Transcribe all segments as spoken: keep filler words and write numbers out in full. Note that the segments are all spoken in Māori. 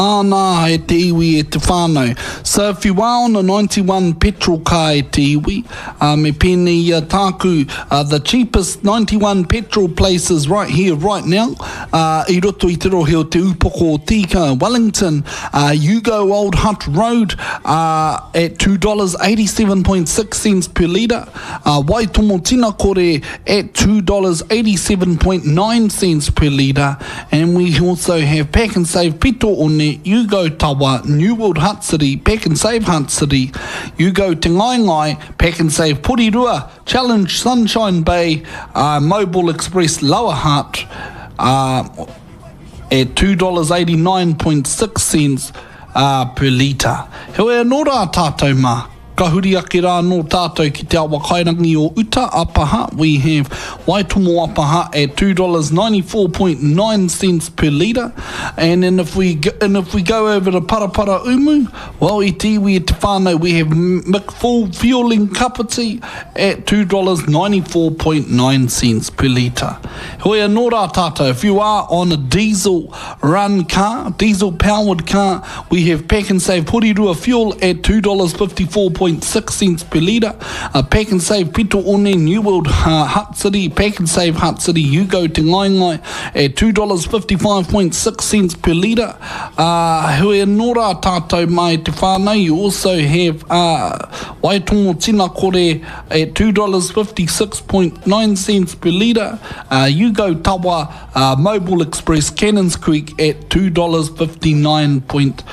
Ana e te iwi e te whānau. So if you are on a ninety-one petrol car e te iwi, uh, me pēnei uh, tāku, uh, the cheapest ninety-one petrol places right here, right now, uh, i roto i te rohe o te upoko o Tika, Wellington, uh, Yugo Old Hutt Road, uh, at two dollars eighty-seven point six cents per litre, uh, Waitomo Tina Kore at two dollars eighty-seven point nine cents per litre, and we also have Pack and Save Pito One, Yugo Tawa, New World Hutt City, Pack and Save Hutt City, Yugo Te Ngai Ngai, Pack and Save Porirua, Challenge Sunshine Bay, uh, Mobile Express Lower Hutt, uh, at two dollars eighty-nine point six cents uh, per litre. Heoi anō rā tātou mā. Ka huri ake rā no tātou ki te awa kairangi o Uta Apaha. We have Waitomo Apaha at two dollars ninety-four point nine cents per litre. And then if we go, and if we go over to Parapara Umu, well, i te iwi e te whānau, we have McFull Fueling Kapiti at two dollars ninety-four point nine cents per litre. Hoi anō rā tātou, if you are on a diesel run car, diesel powered car, we have Pack and Save Porirua Fuel at two dollars fifty-four point six cents per litre. Uh, Pack and Save Pito One, New World uh, Hutt City, Pack and Save Hutt City, Yugo Te Ngai Ngai at two dollars fifty-five point six cents per litre. Uh, Hoi anō rā tātou mai te whānau, you also have uh, Waitomo Tina Kore at two dollars fifty-six point nine cents per litre. Uh, Yugo Tawa, uh, Mobile Express Cannons Creek at two dollars fifty-nine point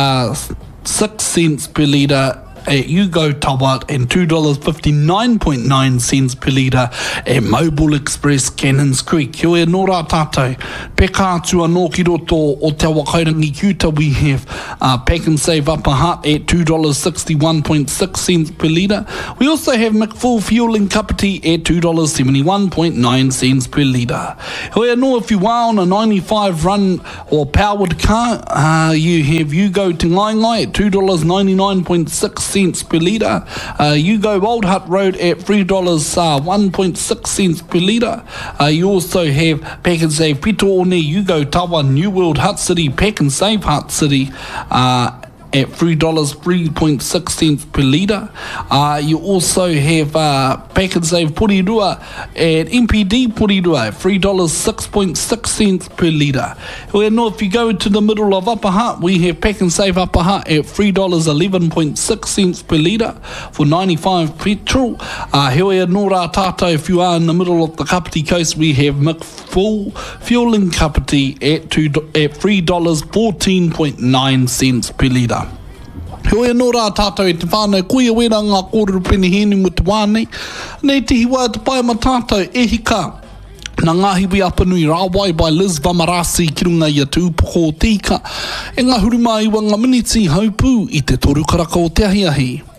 six cents per litre at Yugo Tawa, and two dollars fifty-nine point nine cents per litre at Mobile Express Cannons Creek. Heoi anō rā tātou. Peka atu anō ki roto o te awa kairangi kiuta, we have uh, Pack and Save Upper Hutt at two dollars sixty-one point six cents per litre. We also have McFull Fueling Kapiti at two dollars seventy-one point nine cents per litre. Heoi anō, if you are on a ninety-five run or powered car, uh, you have Yugo Te Ngai Ngai at two dollars ninety-nine point six cents per litre. Uh, Yugo Old Hutt Road at three dollars one point six cents per litre. Uh, you also have Pack and Save Pito One, Yugo Tawa, New World Hutt City, Pack and Save Hutt City, uh, at three dollars three point six cents per litre. Uh, you also have uh, Pack and Save Porirua at M P D Porirua at three dollars six point six cents per litre. Well, no, if you go to the middle of Upper Hutt, we have Pack and Save Upper Hutt at three dollars eleven point six cents per litre for ninety-five petrol. Uh, Heoi anō rā tātou, if you are in the middle of the Kapiti Coast, we have McFull Fueling Kapiti at, two, at three dollars fourteen point nine cents per litre. Heoi anō rā tātou e te whānau, koe wera ngā kōrero pene hēni mo te wānei. Nei te hiwa te pai ma tātou, e hika na Ngāhiwi Apanui Rāwai by Liz Vamarasi ki runga i a te upoko o Tika. E ngā huruma iwa ngā miniti haupū i te toru karaka o te ahi ahi.